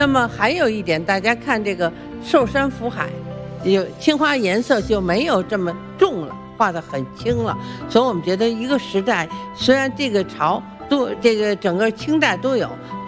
那么还有一点，大家看这个寿山福海，有青花颜色就没有这么重了，画得很轻了。所以我们觉得一个时代，虽然这个朝都这个整个清代都有，